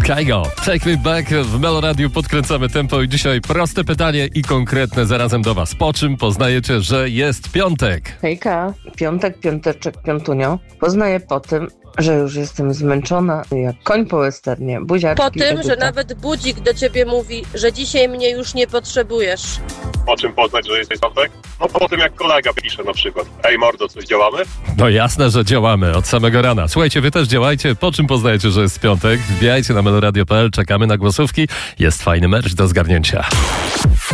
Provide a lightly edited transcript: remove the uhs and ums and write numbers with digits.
Kygo, Take Me Back. W Melo Radiu podkręcamy tempo i dzisiaj proste pytanie i konkretne zarazem do was. Po czym poznajecie, że jest piątek? Hejka, piąteczek, piątunio. Poznaję po tym, że już jestem zmęczona jak koń po westernie. Buziaczki, Po tym, Edyta. że nawet budzik do ciebie mówi, że dzisiaj mnie już nie potrzebujesz. Po czym poznać, że jesteś piątek? No po tym, jak kolega pisze na przykład. Ej mordo, coś działamy? No jasne, że działamy od samego rana. Słuchajcie, wy też działajcie. Po czym poznajecie, że jest piątek? Wbijajcie na meloradio.pl, czekamy na głosówki. Jest fajny merch do zgarnięcia.